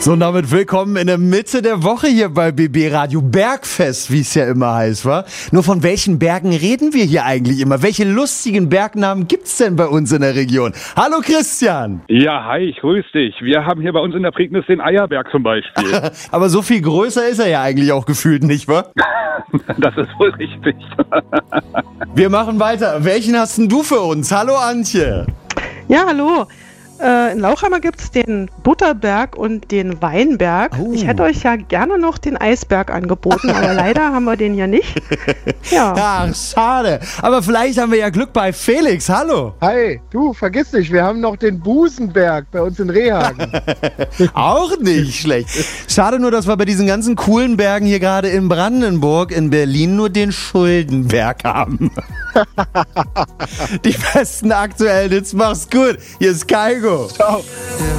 So, und damit willkommen in der Mitte der Woche hier bei BB Radio Bergfest, wie es ja immer heißt, wa? Nur von welchen Bergen reden wir hier eigentlich immer? Welche lustigen Bergnamen gibt's denn bei uns in der Region? Hallo Christian! Ja, hi, ich grüße dich. Wir haben hier bei uns in der Prignitz den Eierberg zum Beispiel. Aber so viel größer ist er ja eigentlich auch gefühlt, nicht wahr? Das ist wohl richtig. Wir machen weiter. Welchen hast denn du für uns? Hallo Antje! Ja, hallo. In Lauchhammer gibt es den Butterberg und den Weinberg. Oh. Ich hätte euch ja gerne noch den Eisberg angeboten, aber leider haben wir den ja nicht. Ja. Ach, schade. Aber vielleicht haben wir ja Glück bei Felix. Hallo! Hi, du, vergiss nicht, wir haben noch den Busenberg bei uns in Rehhagen. Auch nicht schlecht. Schade nur, dass wir bei diesen ganzen coolen Bergen hier gerade in Brandenburg, in Berlin nur den Schuldenberg haben. Die besten aktuellen Hits, mach's gut. Hier ist Kaigo. Ciao.